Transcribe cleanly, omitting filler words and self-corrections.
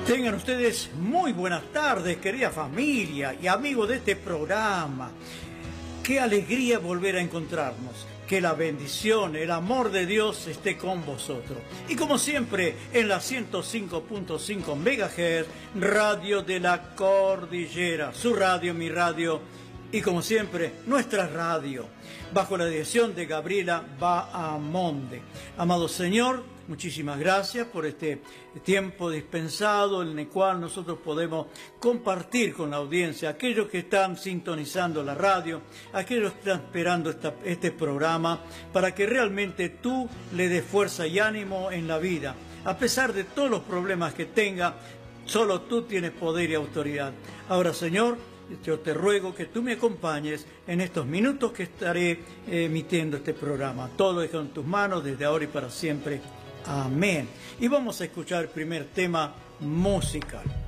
Tengan ustedes muy buenas tardes, querida familia y amigos de este programa. Qué alegría volver a encontrarnos. Que la bendición, el amor de Dios esté con vosotros. Y como siempre, en la 105.5 MHz, Radio de la Cordillera, su radio, mi radio, y como siempre, nuestra radio, bajo la dirección de Gabriela Bahamonde. Amado Señor, muchísimas gracias por este tiempo dispensado en el cual nosotros podemos compartir con la audiencia, aquellos que están sintonizando la radio, aquellos que están esperando este programa, para que realmente tú le des fuerza y ánimo en la vida. A pesar de todos los problemas que tenga, solo tú tienes poder y autoridad. Ahora, Señor, yo te ruego que tú me acompañes en estos minutos que estaré emitiendo este programa. Todo lo dejo en tus manos desde ahora y para siempre. Amén. Y vamos a escuchar el primer tema musical.